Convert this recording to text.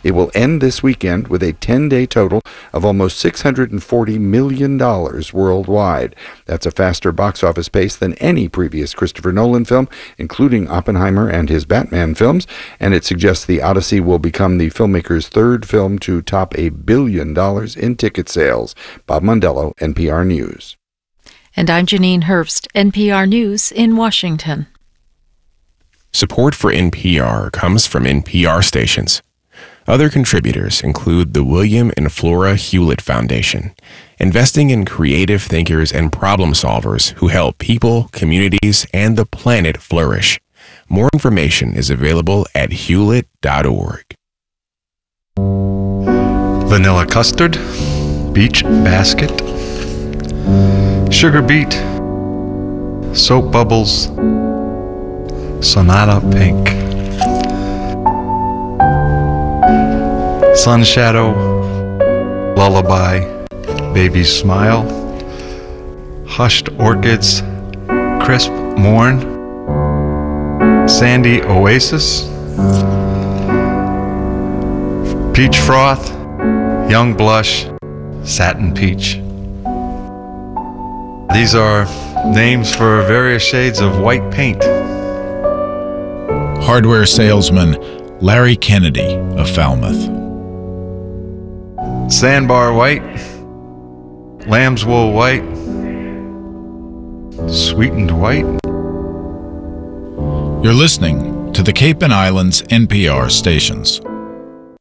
It will end this weekend with a 10-day total of almost $640 million worldwide. That's a faster box office pace than any previous Christopher Nolan film, including Oppenheimer and his Batman films, and it suggests The Odyssey will become the filmmaker's third film to top $1 billion in ticket sales. Bob Mondello, NPR News. And I'm Janine Herbst, NPR News in Washington. Support for NPR comes from NPR stations. Other contributors include the William and Flora Hewlett Foundation, investing in creative thinkers and problem solvers who help people, communities, and the planet flourish. More information is available at hewlett.org. Vanilla custard, beach basket, sugar beet, soap bubbles, Sonata pink, sun shadow, lullaby, baby smile, hushed orchids, crisp morn, sandy oasis, peach froth, young blush, satin peach. These are names for various shades of white paint. Hardware salesman Larry Kennedy of Falmouth. Sandbar white, lamb's wool white, sweetened white. You're listening to the Cape and Islands NPR stations.